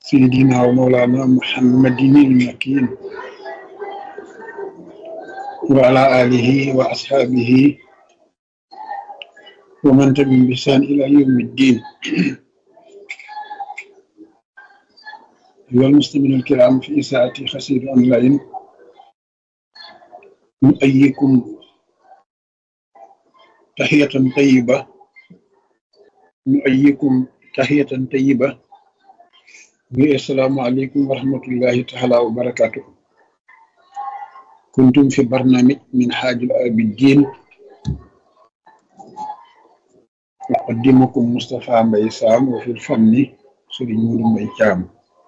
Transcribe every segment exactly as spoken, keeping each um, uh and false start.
سيدنا ومولانا محمد المكين وعلى آله وأصحابه ومن تبعهم بإحسان إلى يوم الدين. أيها المسلمون الكرام، في ساعة قصيرة أونلاين نؤيكم تحية طيبة نؤيكم تحية طيبة السلام عليكم ورحمة الله تعالى وبركاته. كنتم في برنامج من حاج العابدين، أقدمكم مصطفى مباي سام، وفي الفن سيرين مودou Mbaye Thiam.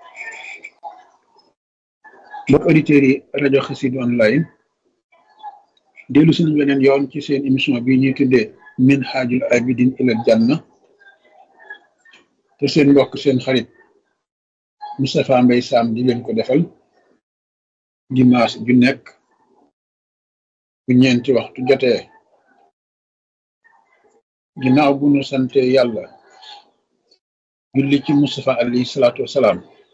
mbokk auditeurs yi rajo Xassida online dellu suñu beneen yoon ci seen émission bi ñuy tuddee min haajul abidin ilal janna te seen mbokk seen xarit Moustapha Mbaye Sam di leen ko defal dimanche ju nekk bu ñeenti waxtu jotee. ginnaaw bu nu sante yàlla julli ci Moustapha alayhi salaatu wasalaam,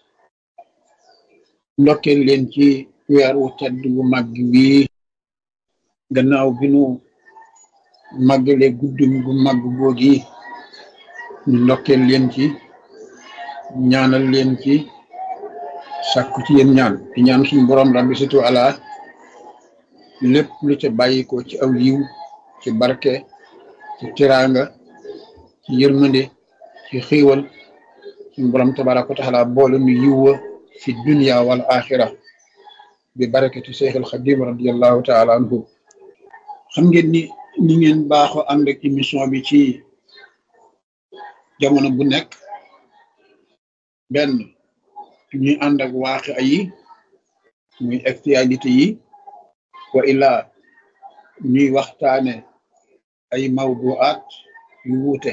ndokkeel leen ci weer wu tedd bu màgg bii, gannaaw bi nu màggale guddum bu màgg googi ñu ndokkeel leen ci, ñaanal leen ci, sàkku ci yéen ñaan di ñaan suñu borom rabbi situ ala lépp lu ca bàyyikoo ci aw yiw, ci barke, ci tiraanga, ci yërmande, ci xiiwal, suñu borom tabaraka wa taala boole nu yiwwa fi dunya wal axira bi barakati Seexul Xadim radiallahu taala anhu. xam ngeen ni ni ngeen baaxoo ànd ak émission bi ci jamono bu nekk, benn ñuy ànd ak waaxi yi muy actualité yi, wa illaa ñuy waxtaane ay mawduaat yu wuute.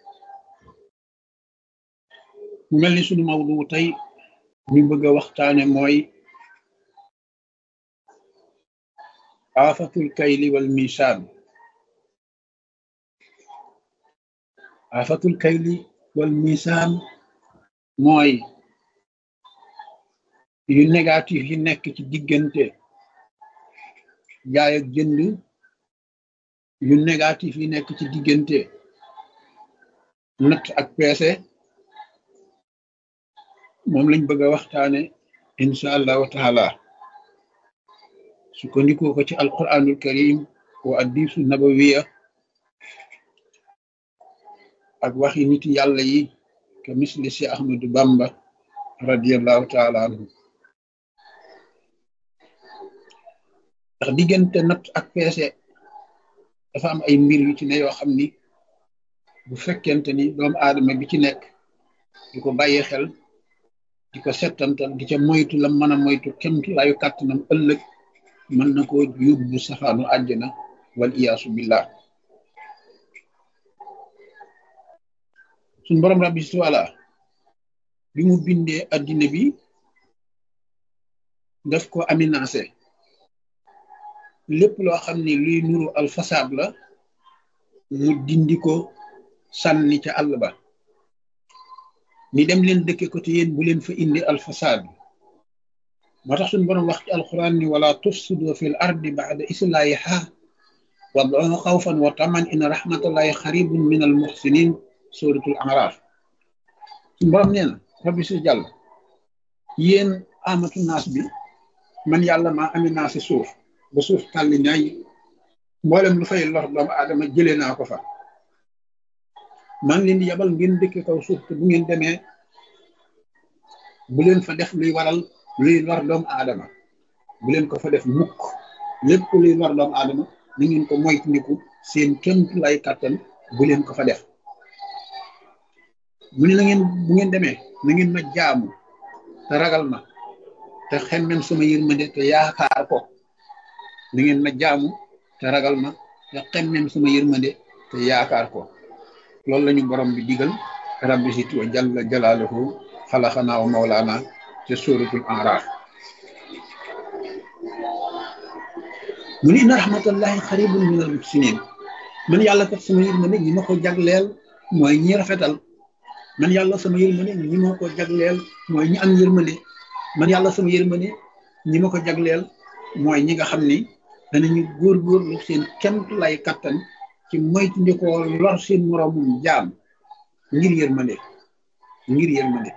mu mel ni sunu mawdu tey ñu bëgg a waxtaane mooy aafatul kayli wal misaan. aafatul kayli wal misaan mooy yu négatif yi nekk ci diggante jaay ak jënd, yu négatif yi nekk ci diggante natt ak peese. moom lañ bëgg a waxtaane insha allahu taala, sukkandikoo ko ci alquranul karim wa hadiisu nabawiya ak waxi nit yàlla yi ke misli si Ahmadu Bamba radiallahu taala anhu. ndax diggante natt ak peese dafa am ay mbir yu ci ne yoo xam ni bu fekkente ni doomu aadama bi ci nekk di ko bàyyi xel, di ko settantal, di ca moytu la mën a moytu kemti laayu kàttanam, ëllëg mën na koo yóbbu safaanu àjjana wal iyaasu billah. suñ borom rabbi si wala bi mu bindee addina bi daf ko aménagé, lépp loo xam ne luy nuru alfasaab la mu dindi ko sànni ca àll ba, ni dem leen dëkke ko te yéen bu leen fa indi alfasaad. moo tax suñu borom wax ci alquran ni wala tufsidu fil ardi ba'da islahiha wad'uhu xawfan wa taman inna rahmatallahi xaribun min al muhsinin, suratul A'raf. suñu borom nee na rabbi si jàll, yéen amatu naas bi, man yàlla maa aménagé suuf ba suuf tàlli ñaay, mboolem lu fay lor doomu aadama jëlee naa ko fa. maa ngi leen di yabal ngeen dëkk kaw suuf te bu ngeen demee bu leen fa def luy waral luy lor doomu aadama, bu leen ko fa def mukk. lépp luy lor doomu aadama na ngeen ko moytandiku seen kémt lay kàttan, bu leen ko fa def. mu ne na ngeen bu ngeen demee na ngeen ma jaamu te ragal ma te xemmem sama yërmande te yaakaar ko. na ngeen ma jaamu te ragal ma te xemmem sama yërmande te yaakaar ko. loolu lañu borom bi digal rabbi situ wa jalla jalaaluhu xalaxanaa wa mawlaana te suratul A'raf. mu ni inna rahmatallahi xaribun minal muhsinin, man yàlla kat sama yërmande ñi ma ko jagleel mooy ñi rafetal. man yàlla sama yërmande ñi ma ko jagleel mooy ñi am yërmande man yàlla sama yërmande ñi ma ko jagleel mooy ñi nga xam ni danañu góorgóorlu seen kemt lay kattan ci moytu ndikoo lor seen moroomum jaam ngir yërmande ngir yërmande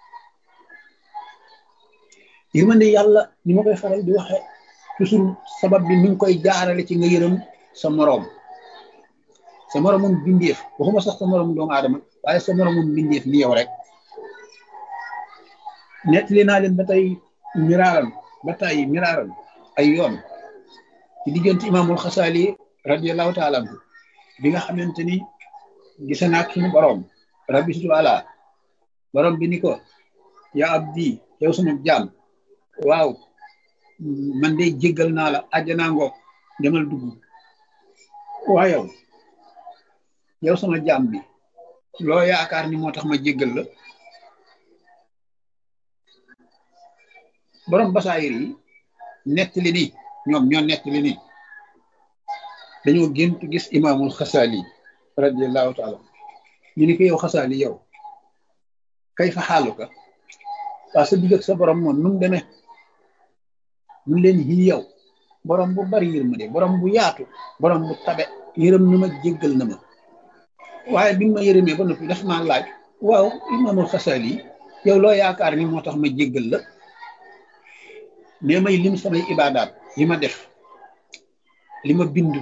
yërmande yàlla ni ma koy faral di waxe toujours sabab bi mi ngi koy jaarale ci nga yërëm sa moroom sa moroomum bindeef waxuma sax sa moroom doomu aadama waaye sa moroomum bindeef ni yow rek nettali naa leen ba tey miraaram ba tey miraaram ay yoon ci diggante imaamul xasaali radiallahu taala anhu bi nga xamante ni gise naak suñu boroom rabbi situ ala boroom bi ni ko yaa abdi yow sama jaam waaw man de jéggal naa la àjjanaa ngoog demal dugg waa yow yow sama jaam bi loo yaakaar ni moo tax ma jéggal la borom basaayir yi nettali ni ñoom ñoo nettali ni dañoo gént gis imaamul xasaali radiallahu taala ñu ni ko yow xasaali yow kay fa xaaluka waa sa digg ak sa borom moom nu mu demee mun leen yi yow borom bu bari yërmande borom bu yaatu borom bu tabe yërëm na ma jéggal na ma waaye bi ma yërëmee ba noppi daf maa laaj waaw imaamul xasaali yow loo yaakaar ni moo tax ma jéggal la mais may lim samay ibaadaat li ma def li ma bind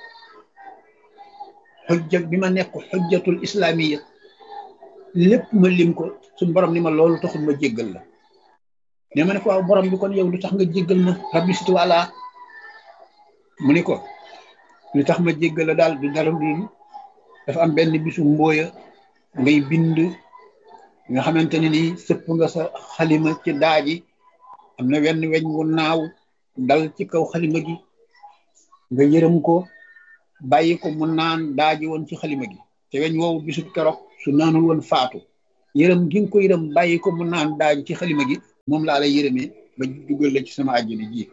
xujja bi ma nekk xujjatul islaamiya lépp ma lim ko suñu borom ni ma loolu taxul ma jéggal la ne ma ne ko waaw borom bi kon yow lu tax nga jéggal ma rabbi situ ala mu ni ko lu tax ma jéggal la daal du dara du dafa am benn bisu mbooya ngay bind nga xamante ne nii sëpp nga sa xalima ci daaji am na wenn weñ wu naaw dal ci kaw xalima gi nga yërëm ko bàyyi ko mu naan daaji woon ci xalima gi te weñ woowu bisu keroog su naanul woon faatu yërëm gi nga ko yërëm bàyyi ko mu naan daaji ci xalima gi moom laa lay yërëmee ba dugal la ci sama àjjana ji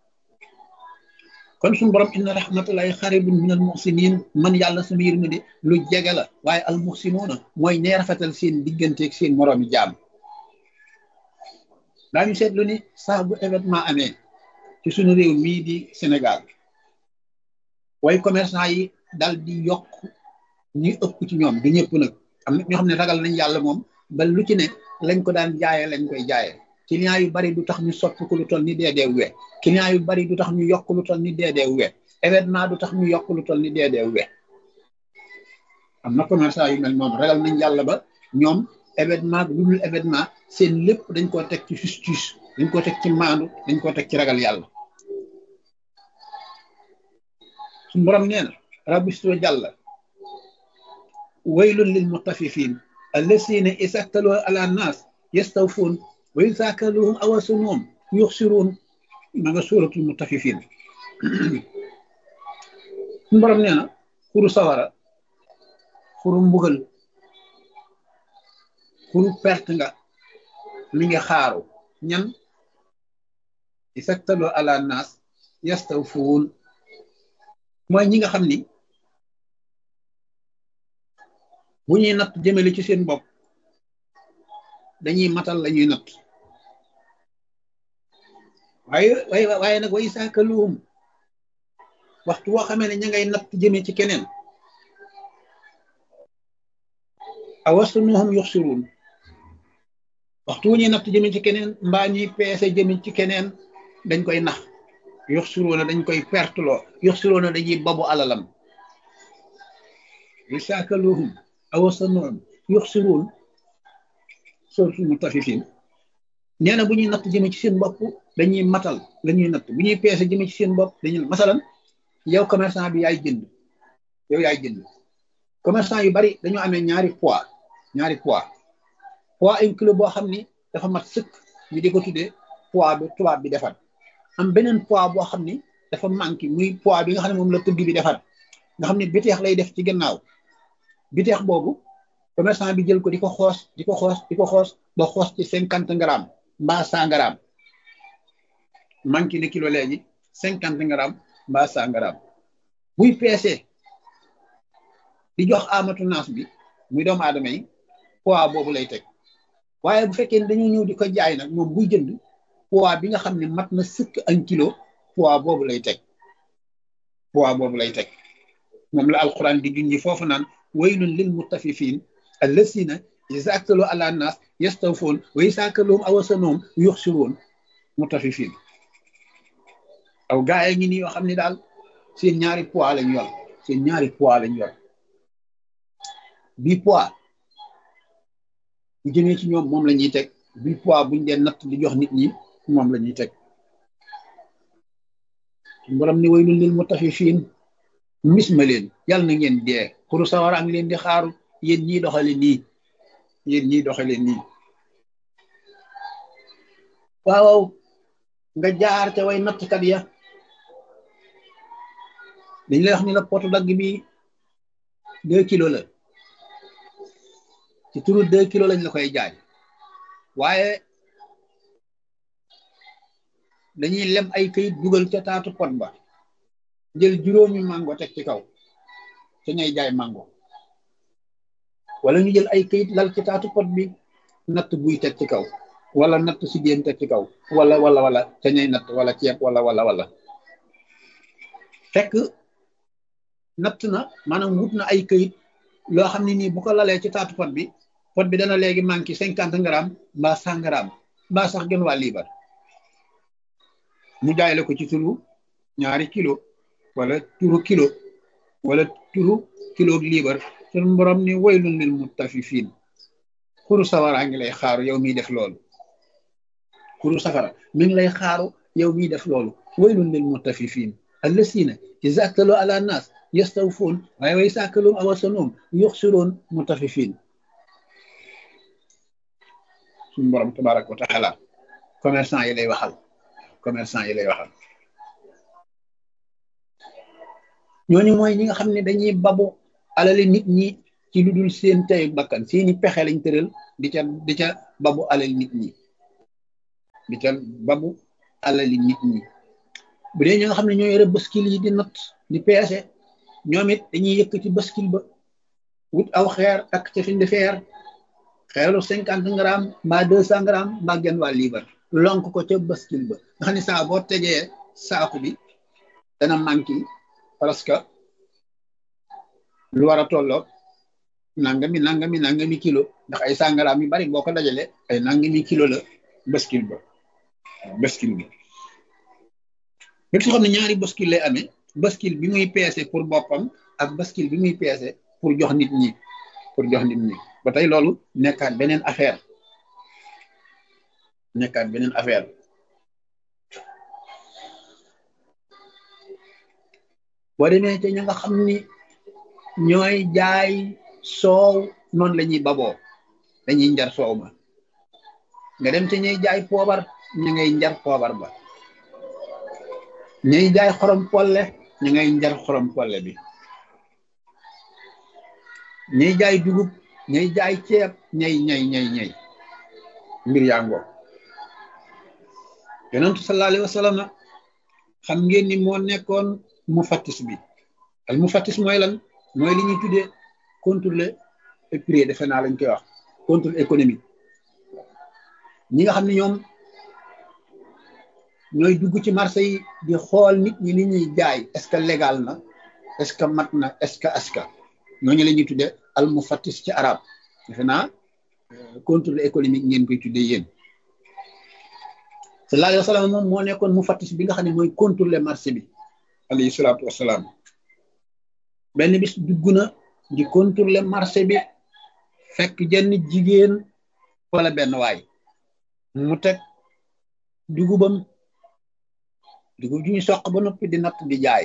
kon suñu borom inna rahmatullahi xaribun minal muxsinin man yàlla sama yërmande lu jege la waaye al muxsinuuna mooy ñee rafetal seen digganteeg seen moroomi jaam daañu seetlu ni saa bu événement amee ci suñu réew mii di Sénégal way commerçant yi dal di yokk ñi ëpp ci ñoom du ñëpp nag am na ñoo xam ne ragal nañ yàlla moom ba lu ci ne lañ ko daan jaayee lañ koy jaayee client yu bari du tax ñu soppi ko lu toll ni deedee we client yu bari du tax ñu yokk lu toll ni deedee we événement du tax ñu yokk lu toll ni deedee we am na commerçant yu mel noonu ragal nañ yàlla ba ñoom événement lu dul événement seen lépp dañ koo teg ci justice dañ koo teg ci maandu dañ koo teg ci ragal yàlla suñu borom nee na rabbi situ jàlla waylun lil mutaffifin allasina isaktaloo ala nas yastawfuun wa izaa kaluuhum aw wazanuhum yuxsiruun ma nga suuratul mutaffifin suñu borom nee na xuru sawara xuru mbugal xuru perte nga mi ngi xaaru ñan isaktaloo ala nas yastawfuun mooy ñi nga xam ni bu ñuy natt jëmale ci seen bopp dañuy matal la ñuy natt waaye waaye waaye nag way saakaluhum waxtu woo xamee ne ña ngay natt jëme ci keneen awasunuhum yuxsiruun waxtu wu ñuy natt jëme ci keneen mbaa ñuy peese jëme ci keneen dañ koy nax yuxsiruuna dañ koy perteloo yuxsiruuna dañuy babu alalam way saakaluhum awasunuhum yuxsiruun suratul mutaffifin nee na bu ñuy natt jëme ci seen bopp dañuy matal la ñuy natt bu ñuy peese jëme ci seen bopp dañuy masalan yow commerçant bi yaay jënd yow yaay jënd commerçant yu bari dañoo amee ñaari poids ñaari poids poids un kilo boo xam ni dafa mat sëkk ñu di ko tuddee poids bi tubaab bi defar am beneen poids boo xam ni dafa manqué muy poids bi nga xam ne moom la tëgg bi defar nga xam ne biteex lay def ci gannaaw biteex boobu commerçant bi jël ko di ko xoos di ko xoos di ko xoos ba xoos ci cinquante grammes mbaa cent grammes manqué ne kilo léegi cinquante grammes mbaa cent grammes buy peesee di jox amatu naas bi muy doomu aadama yi poids boobu lay teg waaye bu fekkee ne dañoo ñëw di ko jaay nag moom buy jënd poids bi nga xam ne mat na sëkk un kilo poids boobu lay teg poids boobu lay teg moom la alquran di junji foofu naan waylun lil mutaffifin allasina iza aktalu ala nas yastawfoon wa iza kaluhum aw wazanuhum yuxsiroon mutaffifin aw gaa yi ngi nii yoo xam ne daal seen ñaari poids lañ yor seen ñaari poids lañ yor bii poids bu jëmee ci ñoom moom la ñuy teg bii poids buñ dee natt di jox nit ñi moom la ñuy teg borom ni waylun lil mutaffifin mis ma leen yàlla na ngeen dee xuru sawara am leen di xaaru yéen ñii doxale nii yéen ñii doxale nii waaw nga jaar ca way nattkat ya dañ lay wax ni la potu dagg bi deux kilos la ci turu deux kilos lañ la koy jaay waaye dañuy lem ay këyit dugal ca taatu pot ba jël juróomi mango teg ci kaw ca ñay jaay mango wala ñu jël ay këyit lal ci taatu pot bi natt buy teg ci kaw wala natt si déem teg ci kaw wala wala wala ca ñay natt wala ceeb wala wala wala fekk natt na maanaam wut na ay këyit loo xam ne nii bu ko lalee ci taatu pot bi pot bi dana léegi manqué cinquante grammes mbaa cent grammes mbaa sax gën waa liibar mu jaay la ko ci turu ñaari kilo wala turu kilo wala turu kilo liibar sun borom ni waylun lil mutaffifin kuru sawara ngi lay xaaru yow miy def loolu kuru safara mi ngi lay xaaru yow miy def loolu waylun lil mutaffifin allasina iza aktalu ala nas yastawfun waaye wa iza kaluhum aw wazanuhum yuxsiroon mutaffifin suñu borom tabaraka wa taala commerçant yi lay waxal commerçant yi lay waxal ñooñu mooy ñi nga xam ne dañuy babu alali nit ñi ci lu dul seen tey bakkan seeni pexe lañ tëral di ca di ca babu alali nit ñi di ca babu alali nit ñi bu dee ñi nga xam ne ñoo yore baskil yi di natt di peese ñoom it dañuy yëkk ci baskil ba wut aw xeer takk ca fi di feer xeeru cinquante grammes mbaa deux cent grammes mbaa genn waa liibar lonk ko ca baskil ba nga xam ne saa boo tegee saaku bi dana manqué parce que lu war a tolloog nangami nangami nangami kilo ndax ay cent grammes yu bari boo ko dajale ay nangami kilo la baskil ba baskil bi nga si xam ne ñaari baskil lay amee baskil bi muy peese pour boppam ak baskil bi muy peese pour jox nit ñi pour jox nit ñi ba tey loolu nekkaat beneen affaire nekkaat beneen affaire boo demee te ña nga xam ni ñooy jaay soow noonu la ñuy baboo dañuy njar soow ma nga dem te ñuy jaay poobar ña ngay njar poobar ba ñuy jaay xorom polle ña ngay njar xorom polle bi ñuy jaay dugub ñuy jaay ceeb ñay ñay ñay ñay mbir yaa ngoo yonentu sallallahu alayhi wa sallam xam ngeen ni moo nekkoon mu fattis bi al mu fattis mooy lan mooy li ñuy tuddee contrôle prix defe naa lañ koy wax contrôle économique ñi nga xam ne ñoom ñooy dugg ci marché yi di xool nit ñi li ñuy jaay est-ce que légal na est-ce que mat na est-ce que aska ñooñu la ñuy tuddee al mu fattis ci arab defe naa contrôle économique ngeen koy tuddee yéen sallallahu alayhi wa sallam moom moo nekkoon mu fattis bi nga xam ne mooy contrôler marché bi alayhi salaatu wasalaam benn bis dugg na di contrôler marché bi fekk jenn jigéen wala benn waay mu teg dugubam dugub ju ñu soq ba noppi di natt di jaay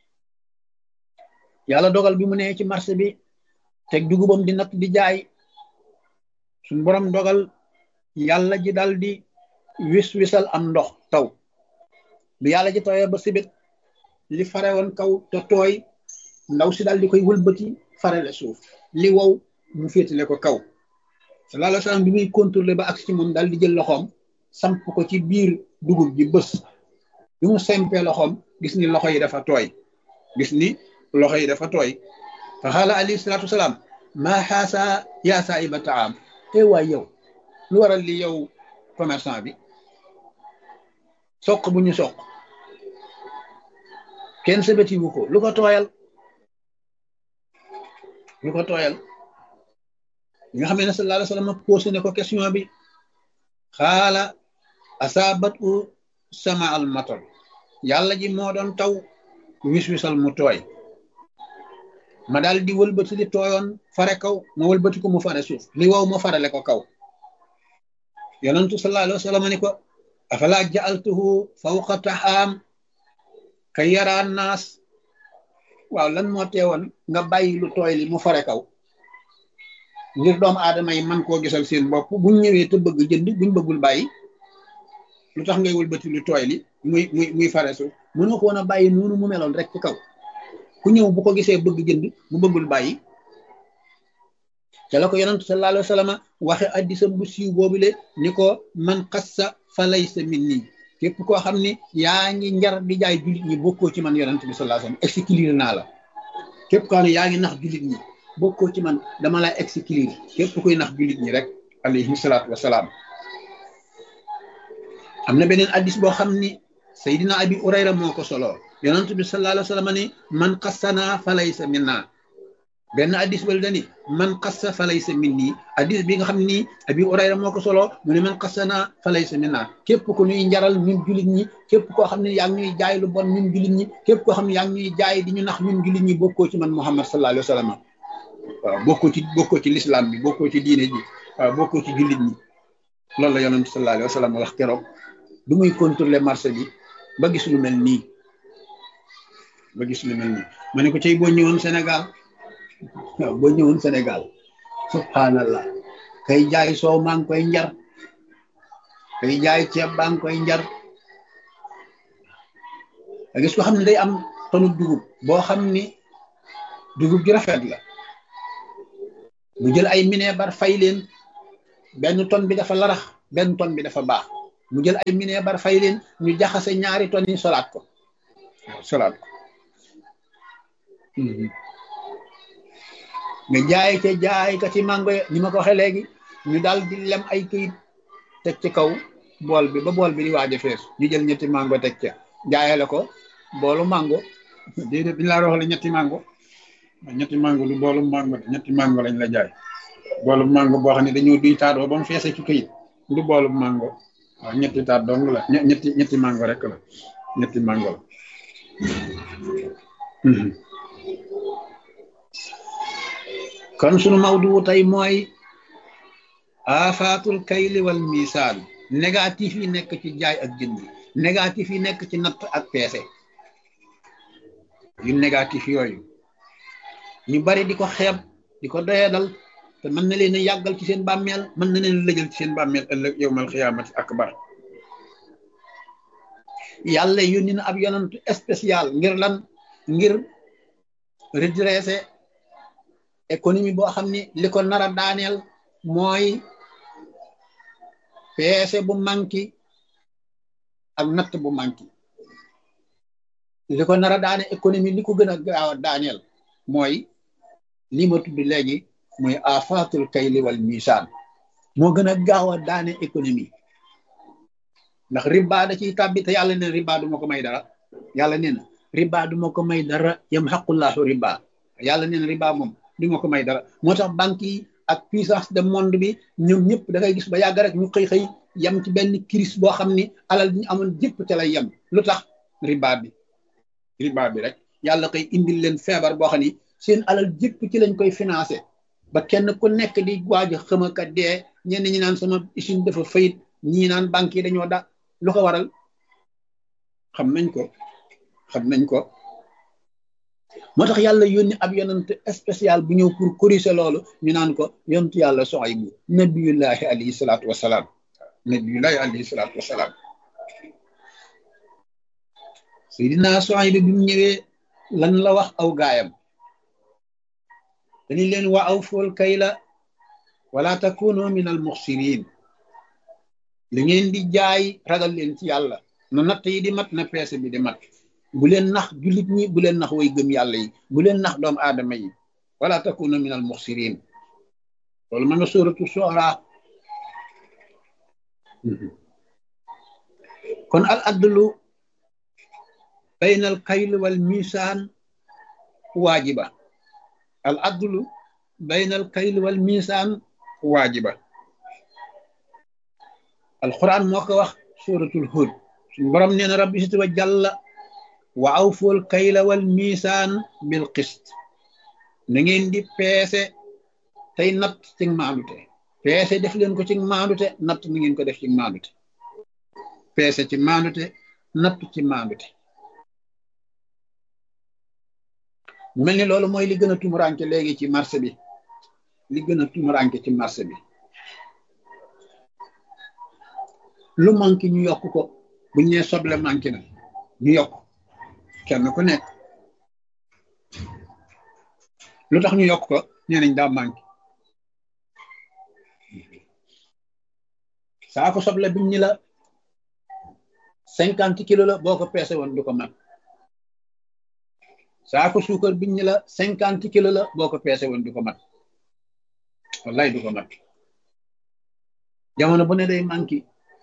yàlla dogal bi mu nee ci marché bi teg dugubam di natt di jaay suñ borom dogal yàlla ji dal di wis wisal am ndox taw bi yàlla ji tawee ba sibit li fare woon kaw te tooy ndaw si dal di koy wëlbati farale suuf li wow mu féetale ko kaw sallallahu alayhi wa sallam bi muy contrôler ba agsi ci moom dal di jël loxoom samp ko ci biir dugub ji bës bi mu sempee loxoom gis ni loxo yi dafa tooy gis ni loxo yi dafa tooy fa xaala alayhi salaatu wasalaam maa xaasa yaa saahiba taam e waay yow lu waral li yow commerçant bi soq bu ñu soq kenn sebetiwu ko lu ko tooyal lu ko tooyal li nga xam ne sallallahu alayhi wa sallam posé ne ko question bi xaala asaabat u sama al matar yàlla ji moo doon taw wis wisal mu tooy ma daal di wëlbati li tooyoon fare kaw ma wëlbati ko mu fare suuf li wow ma farale ko kaw yonentu sallallahu alayhi wa sallam ni ko afala ja'altuhu fawqa taxaam kay yaraan naas waaw lan moo teewoon nga bàyyi lu tooy li mu fare kaw ngir doomu aadama yi man koo gisal seen bopp buñ ñëwee te bëgg jënd buñ bëggul bàyyi lu tax ngay wëlbati lu tooy li muy muy muy fare suuf mënoo ko woon a bàyyi noonu mu meloon rek ci kaw ku ñëw bu ko gisee bëgg jënd mu bëggul bàyyi te la ko yonent sallallahu alayhi wa sallam waxe addisam bu siiw boobule ni ko man xassa fa laysa minni képp koo xam ne yaa ngi njar di jaay jullit ñi bokkoo ci man yonent bi sallallahu alayhi wa sallam exclure naa la képp koo xam ne yaa ngi nax jullit ñi bokkoo ci man dama lay exclure képp kuy nax jullit ñi rek alayhi salaatu wasalaam am na beneen addis boo xam ni Seydina Abi Urayra moo ko solo yonent bi sallallahu alayhi wa sallam ni man xassana fa laysa minna benn addis bal dani man xassa fa laysa minni addis bi nga xam ni Abi Urayra moo ko solo mu ne man xassana fa laysa minna képp ku ñuy njaral ñun jullit ñi képp koo xam ne yaa ngi ñuy jaay lu bon ñun jullit ñi képp koo xam ne yaa ngi ñuy jaay di ñu nax ñun jullit ñi bokkoo ci man Muhammad sallallahu alayhi wa sallam waaw bokkoo ci bokkoo ci l'islam bi bokkoo ci diine ji waaw bokkoo ci jullit ñi loolu la yonent sallallahu alayhi wa sallam wax keroog du muy contrôler marché bi ba gis lu mel nii ba gis lu mel nii ma ne ko tey boo ñëwoon Sénégal waaw boo ñëwoon Sénégal subhanallah kay jaay soow maa ngi koy njar kay jaay ceeb baa ngi koy njar a gis ko xam ne day am tonu dugub boo xam ni dugub ji rafet la mu jël ay mineebar fay leen benn ton bi dafa larax benn ton bi dafa baax mu jël ay mineebar fay leen ñu jaxase ñaari ton yi solaat ko solaat ko nga jaay ca jaay ka ci mango ni ma ko waxee léegi ñu daal di lem ay këyit teg ci kaw bool bi ba bool bi di waaj a fees ñu jël ñetti mango teg ca jaayale ko boolu mango déedéet bi ñu laa waxale ñetti mango ñetti mango du boolu mango ñetti mango lañ la jaay boolu mango boo xam ne dañoo duy taatoo ba mu feese ci këyit du boolu mango waaw ñetti taat dong la ñetti ñetti mango rek la ñetti mango la kon sunu mawdu tey mooy afaatul kayli wal misaan négatif yi nekk ci jaay ak jënd négatif yi nekk ci natt ak peese yu négatif yooyu ñu bari di ko xeeb di ko doyadal te mën na leen a yàggal ci seen bàmmeel mën na leen lëjal ci seen bàmmeel ëllëg yawmal xiyaamati akbar yàlla yónni na ab yonent spécial ngir lan ngir redresser économie boo xam ni li ko nar a daaneel mooy peese bu manki ak natt bu manki li ko nar a daane économie li ko gën a gaaw a daaneel mooy li ma tudd léegi mooy afaatul kayli wal misaan moo gën a gaaw a daane économie ndax riba da ciy tàbbi te yàlla neen riba du ma ko may dara yàlla neen riba du ma ko may dara yam xaqullahu riba yàlla neen riba moom du ma ko may dara moo tax banque yi ak puissance de monde bi ñoom ñëpp da ngay gis ba yàgg rek ñu xëy xëy yem ci benn crise boo xam ni alal bi ñu amoon jëpp te lay yem lu tax riba bi riba bi rek yàlla koy indil leen feebar boo xam ni seen alal jëpp ci lañ koy financé ba kenn ku nekk di waaj a xamaka dee ñenn ñi naan sama usine dafa fayit ñii naan banque yi dañoo da lu ko waral xam nañ ko xam nañ ko moo tax yàlla yónni ab yonent spécial bu ñëw pour corriger loolu ñu naan ko yonent yàlla Suaybu nabiyullahi alayhi salaatu wasalaam nabiyullahi alayhi salaatu wasalaam Seydina Suaybu bi mu ñëwee lan la wax aw gaayam dañu leen wa awful kayla wala takunu min al muxsirin li ngeen di jaay ragal leen ci yàlla na natt yi di mat na peese bi di mat bu leen nax jullit ñi bu leen nax way gëm yàlla yi bu leen nax doomu aadama yi wala takunu min al muxsirin loolu ma nga sóoratu Shu'ara. kon al adlu bayna al kayl wal misaan waajiba al adlu bayna al kayl wal misaan waajiba alquran moo ko wax suratul hud suñu borom nee na rabbi siti wa jàlla wa awful kayla wal misaan bil qist na ngeen di peese tey natt ci maandute peese def leen ko ci maandute natt na ngeen ko def ci maandute peese ci maandute natt ci maandute mu mel ni loolu mooy li gën a tumuranke léegi ci marché bi li gën a tumuranke ci marché bi lu manqué ñu yokk ko buñ nee soble manqué na ñu yokk kenn ku nekk lu tax ñu yokk ko nee nañ daa manqué saako soble biñ ñi la cinquante kilos la boo ko peese woon du ko mat saako suukar biñ ñi la cinquante kilos la boo ko peese woon du ko mat wallaay du ko mat jamono bu ne day manqué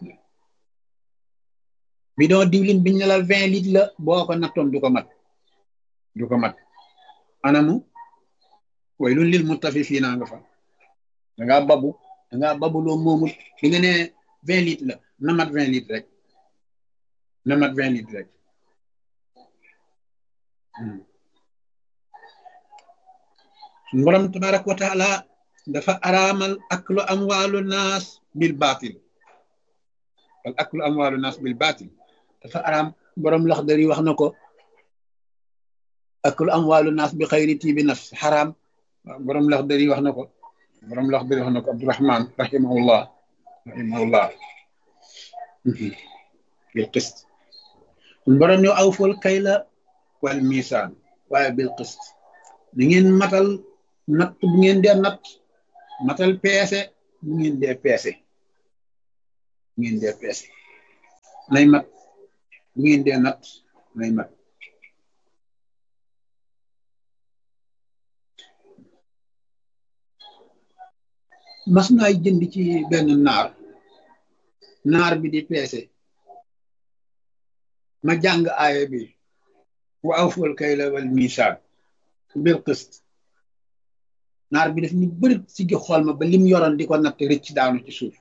bidon diwlin biñ ne la vingt litres la boo ko nattoon du ko mat du ko mat anamu waylun lil mutaffifina nga fa da ngaa babu da ngaa babu loo moomul li nga ne vingt litres la na mat vingt litres rek na mat vingt litres rek suñu borom tabaraka wa taala dafa araamal aklu amwaalu naas bil baatil wal aklu amwaalu naas bil baatil dafa araam borom Laxdari wax na ko aklu amwaalu naas bi xayri tiibi nafs xaraam borom Laxdari wax na ko borom Laxdari wax na ko Abdurahman rahimahullah rahimahullah bil qist borom ñu awful kayla wal misaan waaye bil qist ni ngeen matal natt bu ngeen dee natt matal peese bu ngeen dee peese bu ngeen dee peese nay mat bu ngeen dee natt nay mat mas naay jënd ci benn naar naar bi di peese ma jàng aaya bi wa awful kayla wal misaan bil qist naar bi daf ñu bëri si gi xool ma ba lim yoroon di ko natt rëcc daanu ci suuf